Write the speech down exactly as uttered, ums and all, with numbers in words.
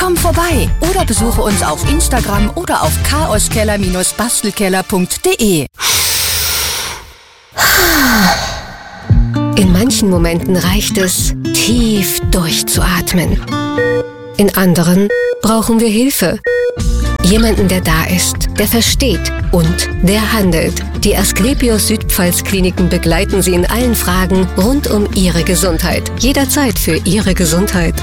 Komm vorbei oder besuche uns auf Instagram oder auf chaoskeller Bindestrich bastelkeller Punkt de. In manchen Momenten reicht es, tief durchzuatmen. In anderen brauchen wir Hilfe. Jemanden, der da ist, der versteht und der handelt. Die Asklepios Südpfalz Kliniken begleiten Sie in allen Fragen rund um Ihre Gesundheit. Jederzeit für Ihre Gesundheit.